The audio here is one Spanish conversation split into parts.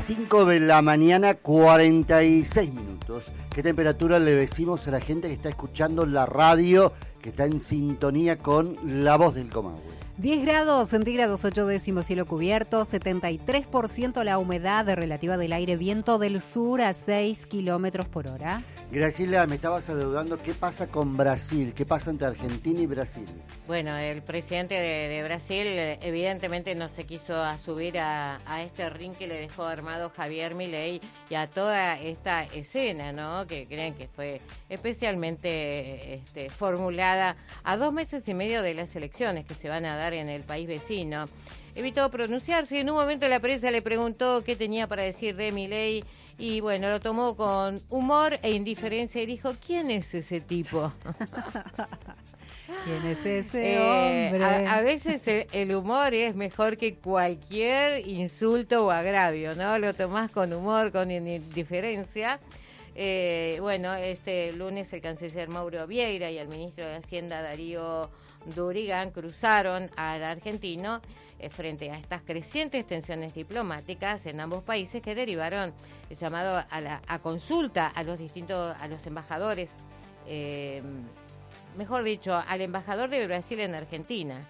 5 de la mañana, 46 minutos. ¿Qué temperatura le decimos a la gente que está escuchando la radio, que está en sintonía con La Voz del Comahue? 10 grados centígrados, 8 décimos, cielo cubierto, 73% la humedad relativa del aire, viento del sur a 6 kilómetros por hora. Graciela, me estabas saludando. ¿Qué pasa con Brasil? ¿Qué pasa entre Argentina y Brasil? Bueno, el presidente de Brasil evidentemente no se quiso subir a este ring que le dejó armado Javier Milei y a toda esta escena, ¿no? Que creen que fue especialmente formulada a 2 meses y medio de las elecciones que se van a dar en el país vecino. Evitó pronunciarse. En un momento la prensa le preguntó qué tenía para decir de Milei y bueno, lo tomó con humor e indiferencia y dijo, ¿quién es ese tipo? ¿Quién es ese hombre? A veces el humor es mejor que cualquier insulto o agravio, ¿no? Lo tomás con humor, con indiferencia. Bueno, este lunes el canciller Mauro Vieira y el ministro de Hacienda Darío Durigan cruzaron al argentino frente a estas crecientes tensiones diplomáticas en ambos países que derivaron el llamado a consulta a los embajadores, mejor dicho, al embajador de Brasil en Argentina.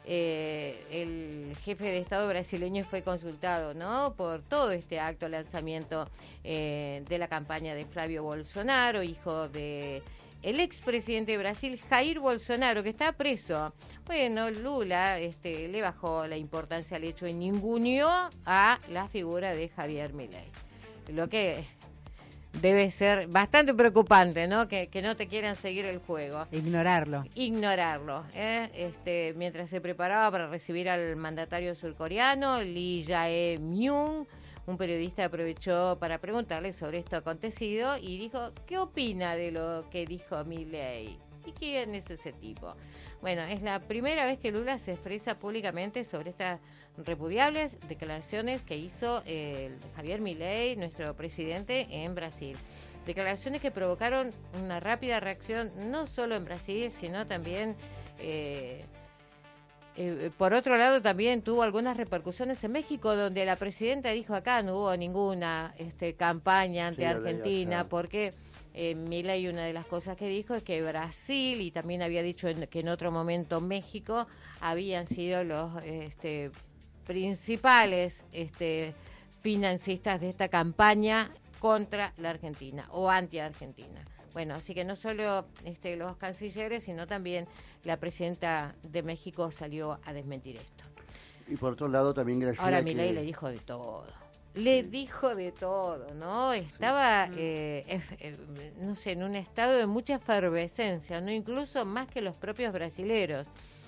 El jefe de Estado brasileño fue consultado, ¿no?, por todo este acto, lanzamiento de la campaña de Flavio Bolsonaro, hijo de el expresidente de Brasil, Jair Bolsonaro, que está preso. Bueno, Lula le bajó la importancia al hecho y ninguneó a la figura de Javier Milei. Lo que debe ser bastante preocupante, ¿no? Que no te quieran seguir el juego. Ignorarlo. Mientras se preparaba para recibir al mandatario surcoreano, Lee Jae-myung, un periodista aprovechó para preguntarle sobre esto acontecido y dijo, ¿qué opina de lo que dijo Milei? ¿Y quién es ese tipo? Bueno, es la primera vez que Lula se expresa públicamente sobre estas repudiables declaraciones que hizo Javier Milei, nuestro presidente, en Brasil. Declaraciones que provocaron una rápida reacción, no solo en Brasil, sino también... por otro lado, también tuvo algunas repercusiones en México, donde la presidenta dijo acá no hubo ninguna campaña ante Argentina, porque Milei, una de las cosas que dijo es que Brasil, y también había dicho que en otro momento México, habían sido los principales financistas de esta campaña contra la Argentina o anti-Argentina. Bueno, así que no solo los cancilleres, sino también la presidenta de México salió a desmentir esto. Y por otro lado también Graciela... Ahora Milei le dijo de todo. Le dijo de todo, ¿no? Estaba, no sé, en un estado de mucha efervescencia, ¿no? Incluso más que los propios brasileros.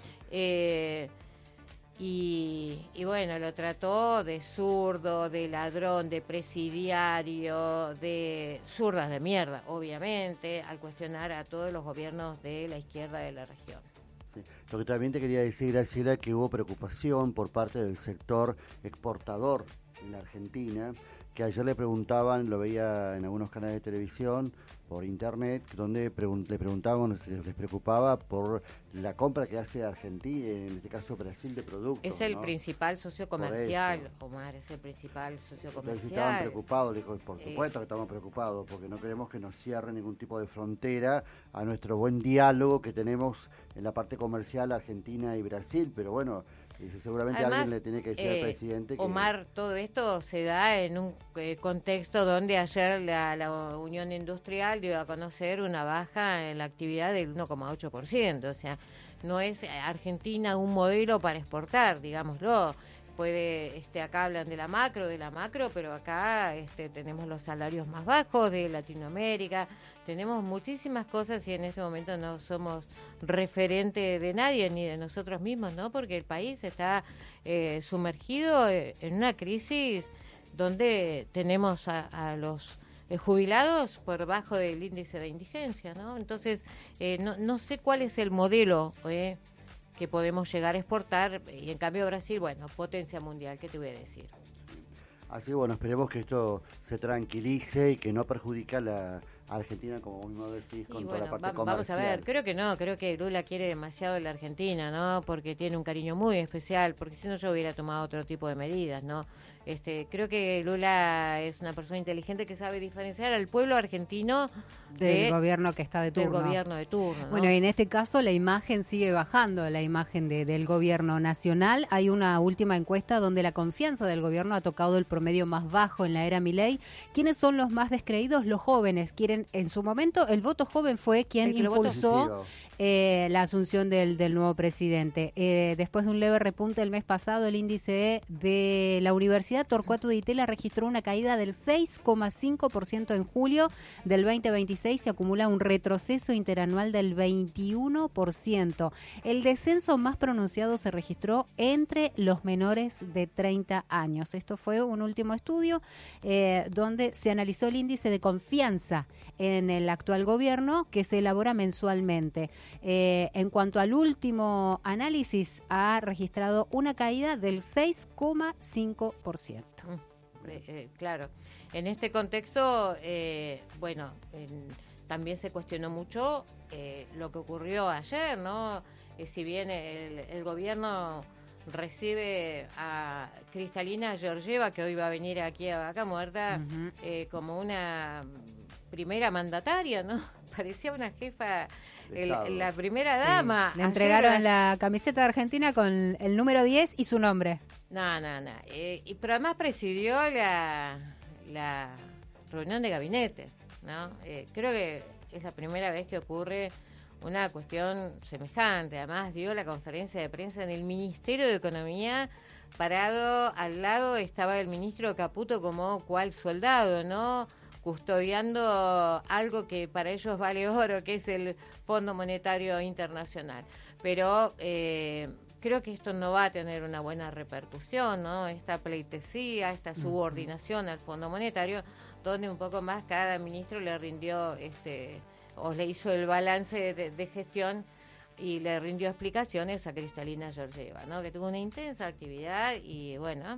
Y bueno, lo trató de zurdo, de ladrón, de presidiario, de zurdas de mierda, obviamente, al cuestionar a todos los gobiernos de la izquierda de la región. Sí. Lo que también te quería decir, Graciela, que hubo preocupación por parte del sector exportador en la Argentina, que ayer le preguntaban, lo veía en algunos canales de televisión, por internet, donde le preguntaban si les preocupaba por la compra que hace Argentina, en este caso Brasil, de productos. Es el ¿no? principal socio comercial, Omar, es el principal socio comercial. Entonces estaban preocupados, dijo, por supuesto que estamos preocupados, porque no queremos que nos cierre ningún tipo de frontera a nuestro buen diálogo que tenemos en la parte comercial Argentina y Brasil, pero bueno... Y seguramente además, alguien le tiene que decir al presidente que... Omar, todo esto se da en un contexto donde ayer la Unión Industrial dio a conocer una baja en la actividad del 1,8%. O sea, no es Argentina un modelo para exportar, digámoslo. Acá hablan de la macro, pero acá tenemos los salarios más bajos de Latinoamérica, tenemos muchísimas cosas y en este momento no somos referente de nadie, ni de nosotros mismos, ¿no? Porque el país está sumergido en una crisis donde tenemos a los jubilados por debajo del índice de indigencia, ¿no? Entonces, no sé cuál es el modelo que podemos llegar a exportar, y en cambio Brasil, bueno, potencia mundial, ¿qué te voy a decir? Así bueno, esperemos que esto se tranquilice y que no perjudique a la Argentina, como mismo decís, con toda la parte comercial. Vamos a ver, creo que Lula quiere demasiado a la Argentina, ¿no? Porque tiene un cariño muy especial, porque si no yo hubiera tomado otro tipo de medidas, ¿no? Creo que Lula es una persona inteligente que sabe diferenciar al pueblo argentino del gobierno que está de turno. Del gobierno de turno, ¿no? Bueno, en este caso la imagen sigue bajando, la imagen del gobierno nacional. Hay una última encuesta donde la confianza del gobierno ha tocado el promedio más bajo en la era Milei. ¿Quiénes son los más descreídos? Los jóvenes. Quieren, en su momento, el voto joven fue quien impulsó la asunción del nuevo presidente. Después de un leve repunte el mes pasado, el índice de la Universidad Torcuato Di Tella registró una caída del 6,5% en julio del 2026, se acumula un retroceso interanual del 21%. El descenso más pronunciado se registró entre los menores de 30 años. Esto fue un último estudio donde se analizó el índice de confianza en el actual gobierno que se elabora mensualmente. En cuanto al último análisis, ha registrado una caída del 6,5%. Claro, en este contexto, también se cuestionó mucho lo que ocurrió ayer, ¿no? Si bien el gobierno recibe a Cristalina Georgieva, que hoy va a venir aquí a Vaca Muerta, como una primera mandataria, ¿no? Parecía una jefa, la primera dama. Le entregaron la camiseta de Argentina con el número 10 y su nombre. No. Pero además presidió la reunión de gabinete, ¿no? Creo que es la primera vez que ocurre una cuestión semejante. Además dio la conferencia de prensa en el Ministerio de Economía, parado al lado estaba el ministro Caputo como cual soldado, ¿no? Custodiando algo que para ellos vale oro, que es el Fondo Monetario Internacional. Pero creo que esto no va a tener una buena repercusión, ¿no? Esta pleitesía, esta subordinación al Fondo Monetario, donde un poco más cada ministro le rindió, o le hizo el balance de gestión y le rindió explicaciones a Cristalina Georgieva, ¿no? Que tuvo una intensa actividad y bueno,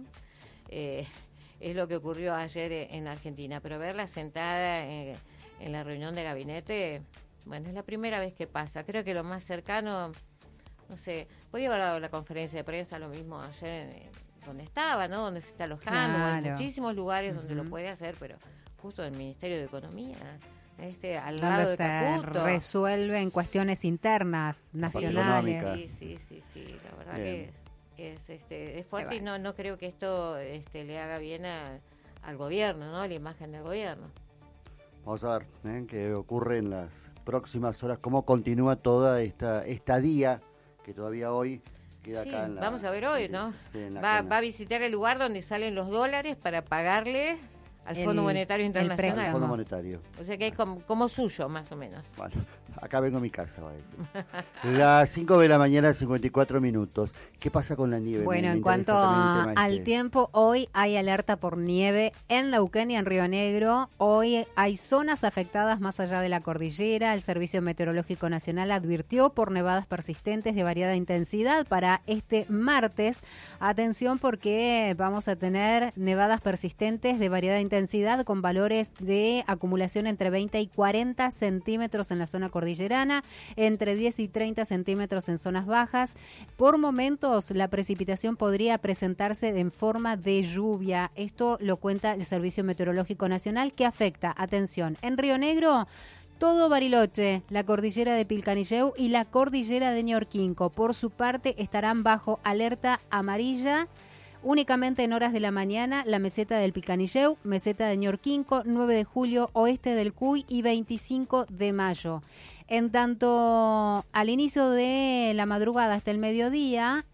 es lo que ocurrió ayer en Argentina. Pero verla sentada en la reunión de gabinete, bueno, es la primera vez que pasa. Creo que lo más cercano, no sé, podía haber dado la conferencia de prensa lo mismo ayer donde estaba, ¿no? Donde se está alojando, claro. En muchísimos lugares donde lo puede hacer, pero justo en el Ministerio de Economía, al lado de Caputo. Resuelven cuestiones internas, nacionales. Sí, la verdad que es fuerte y no creo que esto le haga bien al gobierno, ¿no? La imagen del gobierno. Vamos a ver qué ocurre en las próximas horas, cómo continúa toda esta estadía que todavía hoy queda acá en la... Vamos a ver hoy, ¿no? Sí, va a visitar el lugar donde salen los dólares para pagarle al Fondo Monetario Internacional. Al Fondo Monetario. O sea que es como suyo, más o menos. Bueno, acá vengo a mi casa, va a decir. Las 5 de la mañana, 54 minutos. ¿Qué pasa con la nieve? Bueno, en cuanto al tiempo, hoy hay alerta por nieve en Neuquén y en Río Negro. Hoy hay zonas afectadas más allá de la cordillera. El Servicio Meteorológico Nacional advirtió por nevadas persistentes de variada intensidad para este martes. Atención porque vamos a tener nevadas persistentes de variada intensidad con valores de acumulación entre 20 y 40 centímetros en la zona cordillerana, entre 10 y 30 centímetros en zonas bajas. Por momentos la precipitación podría presentarse en forma de lluvia. Esto lo cuenta el Servicio Meteorológico Nacional, que afecta, atención, en Río Negro, todo Bariloche, la cordillera de Pilcanilleu y la cordillera de Ñorquinco. Por su parte estarán bajo alerta amarilla. Únicamente en horas de la mañana, la meseta del Pilcanilleu, meseta de Ñorquinco, 9 de julio, oeste del Cuy y 25 de mayo. En tanto, al inicio de la madrugada hasta el mediodía,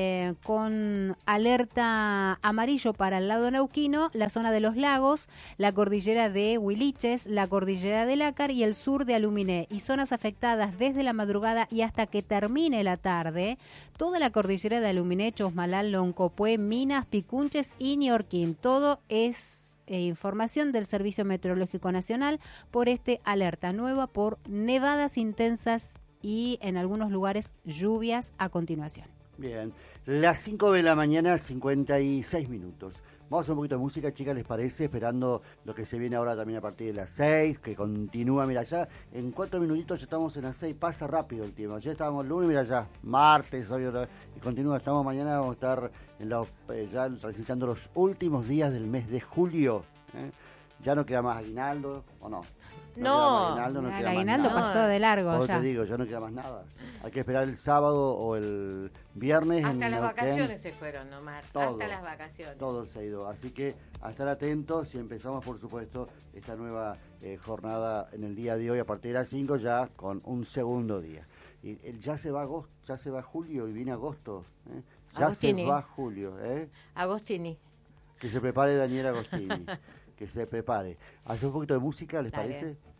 con alerta amarillo para el lado neuquino, la zona de los lagos, la cordillera de Huiliches, la cordillera de Lácar y el sur de Aluminé. Y zonas afectadas desde la madrugada y hasta que termine la tarde, toda la cordillera de Aluminé, Chosmalal, Loncopué, Minas, Picunches y Ñorquín. Todo es información del Servicio Meteorológico Nacional por alerta nueva por nevadas intensas y en algunos lugares lluvias a continuación. Bien, las 5 de la mañana, 56 minutos. Vamos a hacer un poquito de música, chicas, ¿les parece? Esperando lo que se viene ahora también a partir de las 6, que continúa, mira, ya en 4 minutitos ya estamos en las 6, pasa rápido el tiempo. Ya estábamos lunes, mira ya, martes, hoy otra vez, y continúa, estamos mañana, vamos a estar ya transitando los últimos días del mes de julio. Ya no queda más aguinaldo, ¿o no? No, el aguinaldo pasó de largo ya. Te digo, ya no queda más nada. Hay que esperar el sábado o el viernes. Hasta las vacaciones se fueron nomás, hasta las vacaciones. Todo se ha ido, así que a estar atentos y empezamos, por supuesto, esta nueva jornada en el día de hoy a partir de las 5 ya con un segundo día. Y ya se va agosto, ya se va julio y viene agosto. Ya Agostini. Se va julio. Agostini. Que se prepare Daniela Agostini. Que se prepare. Hace un poquito de música, ¿les parece?